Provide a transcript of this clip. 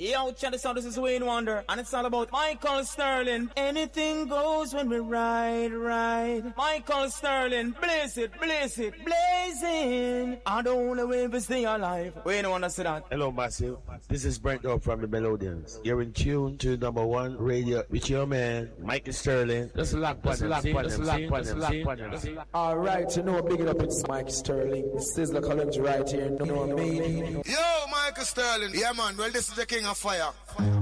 Yo, check this out, this is Wayne Wonder, and it's all about Michael Sterling. Anything goes when we ride. Michael Sterling, blaze it, blazing. I don't wanna wait to stay alive. Wayne Wonder say that. Hello, Massive. This is Brent Dog from the Melodians. You're in tune to number one radio with your man, Michael Sterling. Just lock on Alright, you know, big it up, it's Mike Sterling. Sizzler Collins right here, no me. Yo, Michael Sterling. Yeah, man, well, this is the King of Fire.